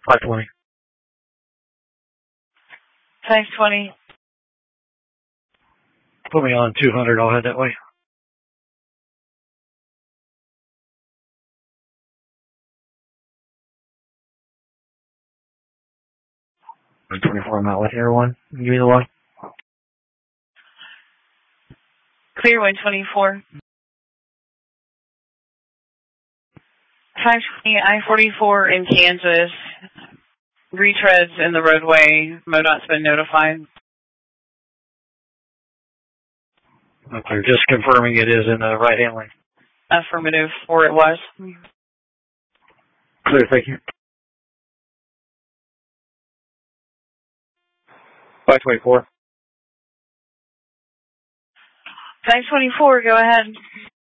520. 520. Put me on 200. I'll head that way. 24 mile with Air 1. Give me the one. Clear 124. 520 I-44 in Kansas. Retreads in the roadway. MoDOT's been notified. Okay, just confirming it is in the right-hand lane. Affirmative, or it was. Clear, thank you. 524. 524, go ahead.